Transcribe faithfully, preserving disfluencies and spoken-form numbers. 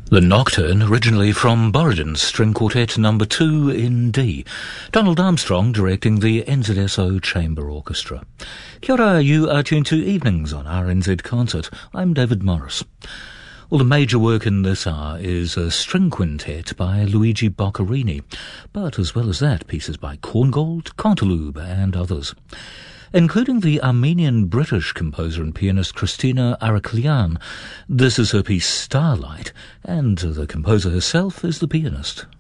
The Nocturne, originally from Borodin's String Quartet number two in D. Donald Armstrong directing the N Z S O Chamber Orchestra. Kia ora, you are tuned to Evenings on R N Z Concert. I'm David Morris. Well, the major work in this hour is a string quintet by Luigi Boccherini, but as well as that, pieces by Korngold, Canteloube and others, including the Armenian-British composer and pianist Christina Araklian. This is her piece Starlight, and the composer herself is the pianist.